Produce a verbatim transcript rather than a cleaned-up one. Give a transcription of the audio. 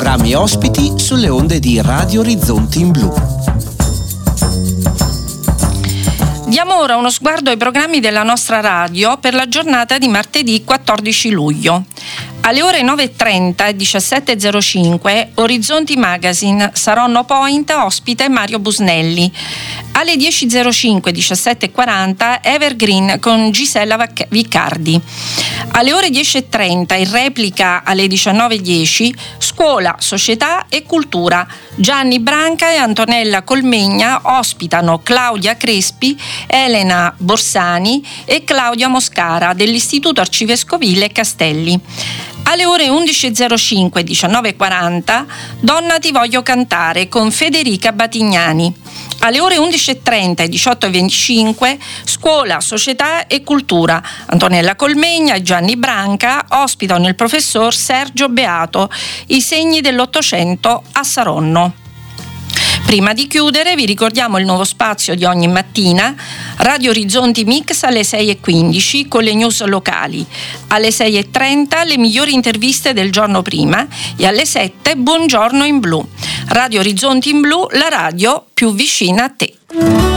programmi ospiti sulle onde di Radio Orizzonti in Blu. Diamo ora uno sguardo ai programmi della nostra radio per la giornata di martedì quattordici luglio. Alle ore nove e trenta e diciassette e zero cinque Orizzonti Magazine, Saronno Point, ospite Mario Busnelli. Alle dieci e zero cinque e diciassette e quaranta Evergreen con Gisella Viccardi. Alle ore dieci e trenta, in replica alle diciannove e dieci, Scuola, Società e Cultura. Gianni Branca e Antonella Colmegna ospitano Claudia Crespi, Elena Borsani e Claudia Moscara dell'Istituto Arcivescovile Castelli. Alle ore undici e zero cinque e diciannove e quaranta, Donna ti voglio cantare con Federica Batignani. Alle ore undici e trenta e diciotto e venticinque, Scuola, Società e Cultura. Antonella Colmegna e Gianni Branca ospitano il professor Sergio Beato, I segni dell'Ottocento a Saronno. Prima di chiudere vi ricordiamo il nuovo spazio di ogni mattina, Radio Orizzonti Mix alle sei e quindici con le news locali, alle sei e trenta le migliori interviste del giorno prima e alle sette Buongiorno in Blu. Radio Orizzonti in Blu, la radio più vicina a te.